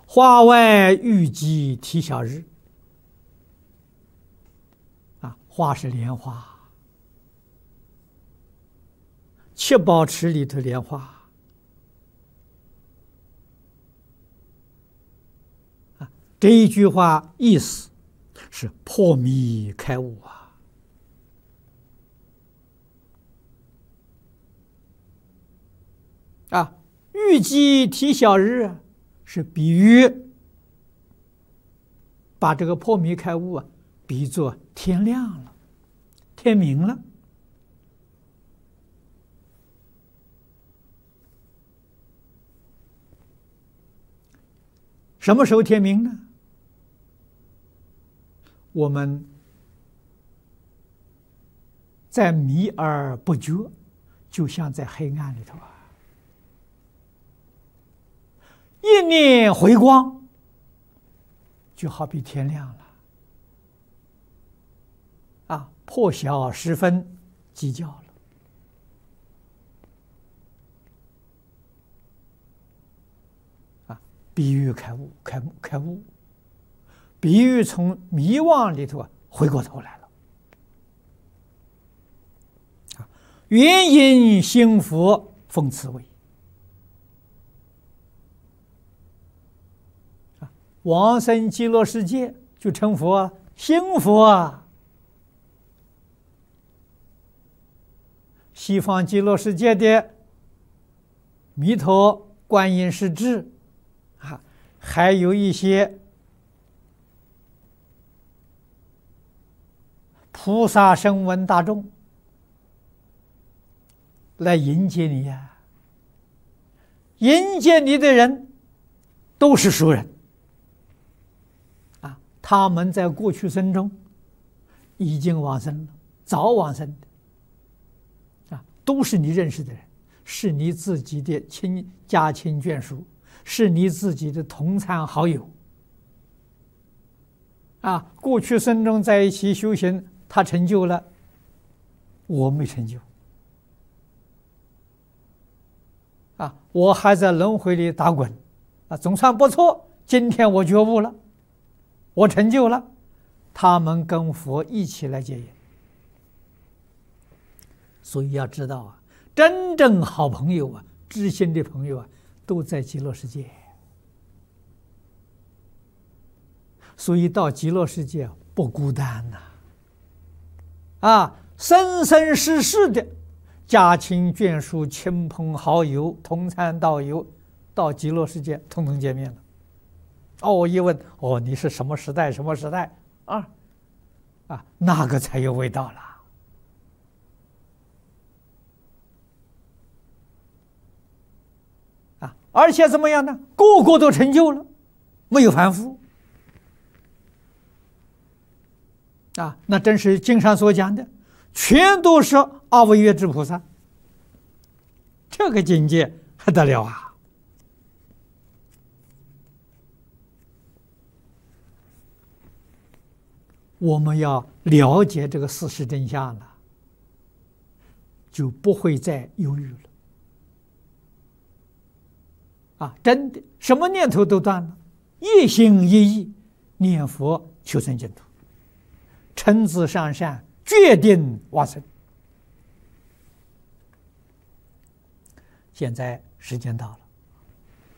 花外玉鸡啼晓日。花是莲花，七宝池里头莲花。这一句话意思是破迷开悟玉鸡啼晓日是比喻把这个破迷开悟比作天亮了，天明了。什么时候天明呢？我们在迷而不觉，就像在黑暗里头一念回光，就好比天亮了。破晓时分鸡叫了。比喻开悟，开悟，比喻从迷惘里头回过头来了。元因兴佛奉慈为。往生极乐世界就成佛，兴佛西方极乐世界的弥陀观音势至还有一些菩萨声闻大众来迎接你迎接你的人都是熟人他们在过去生中已经往生了，早往生的都是你认识的人，是你自己的家亲眷属，是你自己的同参好友过去生中在一起修行，他成就了，我没成就我还在轮回里打滚总算不错，今天我觉悟了，我成就了，他们跟佛一起来结缘。所以要知道真正好朋友知心的朋友都在极乐世界。所以到极乐世界不孤单生生世世的家亲眷属、亲朋好友、同参道友，到极乐世界统统见面了。一问你是什么时代？什么时代那个才有味道了。而且怎么样呢？个个都成就了，没有凡夫那真是经上所讲的，全都是阿惟越致菩萨，这个境界还得了我们要了解这个事实真相了，就不会再犹豫了真的，什么念头都断了，一心一意念佛求生净土，诚挚上善，决定往生。现在时间到了。